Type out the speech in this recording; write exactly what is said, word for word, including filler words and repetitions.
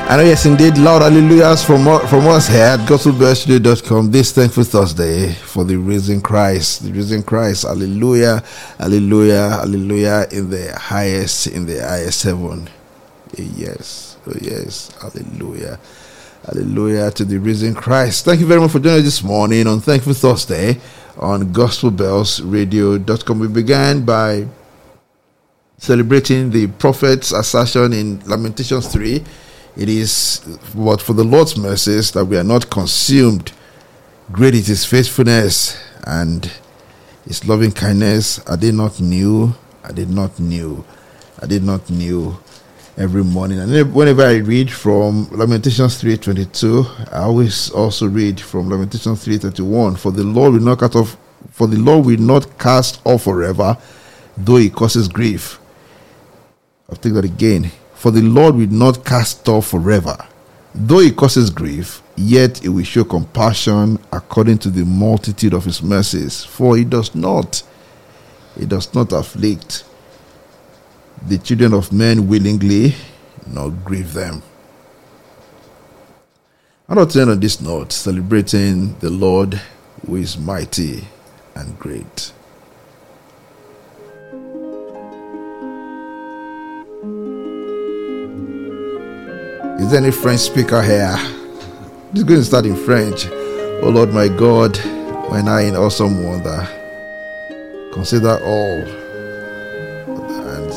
And yes, indeed, loud hallelujahs from, from us here at gospel bell studio dot com this thankful Thursday for the risen Christ. The risen Christ. Hallelujah, hallelujah, hallelujah in the highest, in the highest heaven. Yes, oh yes, hallelujah. Hallelujah to the risen Christ. Thank you very much for joining us this morning on Thankful Thursday on gospel bells radio dot com. We began by celebrating the prophet's assertion in Lamentations three. It is but for the Lord's mercies that we are not consumed. Great is his faithfulness and his loving kindness. I did not knew, I did not knew, I did not knew. Every morning, and whenever I read from Lamentations three twenty-two, I always also read from Lamentations three thirty-one. For the Lord will not cut off, for the Lord will not cast off forever, though he causes grief. I'll take that again. For the Lord will not cast off forever, though he causes grief, yet he will show compassion according to the multitude of his mercies. For he does not, he does not afflict the children of men willingly, nor grieve them. I want to end on this note, celebrating the Lord who is mighty and great. Is there any French speaker here? I'm just going to start in French. Oh Lord my God, when I in awesome wonder consider all